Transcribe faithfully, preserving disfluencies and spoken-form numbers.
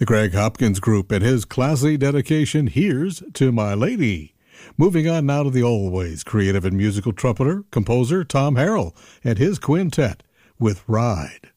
The Greg Hopkins Group and his classy dedication, Here's to My Lady. Moving on now to the always creative and musical trumpeter, composer Tom Harrell and his quintet with Ride.